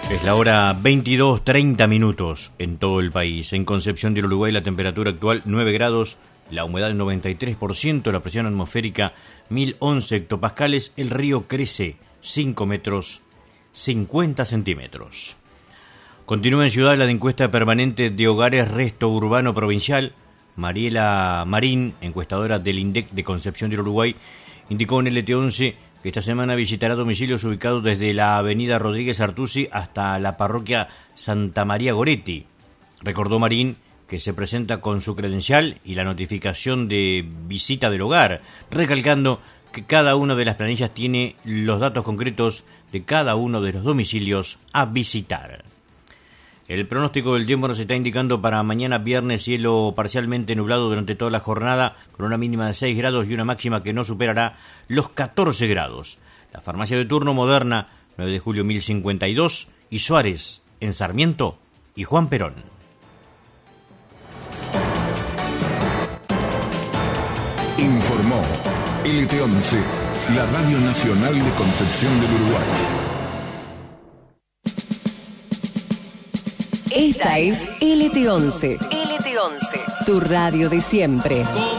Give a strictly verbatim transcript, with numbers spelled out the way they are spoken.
Es la hora veintidós treinta minutos en todo el país. En Concepción del Uruguay la temperatura actual nueve grados, la humedad noventa y tres por ciento, la presión atmosférica mil once hectopascales, el río crece cinco metros cincuenta centímetros. Continúa en Ciudad la encuesta permanente de hogares Resto Urbano Provincial. Mariela Marín, encuestadora del INDEC de Concepción del Uruguay, indicó en el L T once que esta semana visitará domicilios ubicados desde la avenida Rodríguez Artusi hasta la parroquia Santa María Goretti. Recordó Marín que se presenta con su credencial y la notificación de visita del hogar, recalcando que cada una de las planillas tiene los datos concretos de cada uno de los domicilios a visitar. El pronóstico del tiempo nos está indicando para mañana viernes cielo parcialmente nublado durante toda la jornada, con una mínima de seis grados y una máxima que no superará los catorce grados. La farmacia de turno Moderna, nueve de julio mil cincuenta y dos, y Suárez, en Sarmiento y Juan Perón. Informó L T once, la Radio Nacional de Concepción del Uruguay. Esta es L T once. L T once, tu radio de siempre.